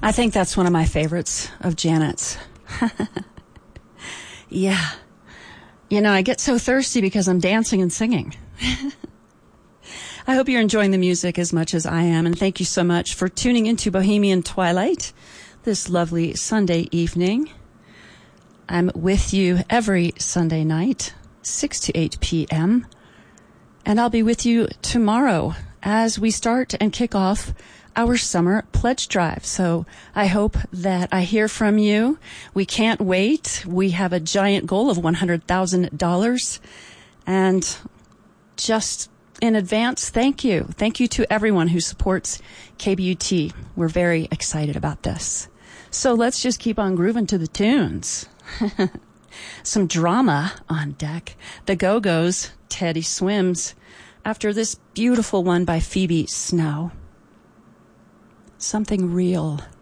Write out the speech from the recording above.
I think that's one of my favorites of Janet's. Yeah. You know, I get so thirsty because I'm dancing and singing. I hope you're enjoying the music as much as I am, and thank you so much for tuning into Bohemian Twilight this lovely Sunday evening. I'm with you every Sunday night, 6 to 8 p.m., and I'll be with you tomorrow as we start and kick off our summer pledge drive. So I hope that I hear from you. We can't wait. We have a giant goal of $100,000. And just in advance, thank you. Thank you to everyone who supports KBUT. We're very excited about this. So let's just keep on grooving to the tunes. Some drama on deck. The Go-Go's, Teddy Swims, after this beautiful one by Phoebe Snow. Something real.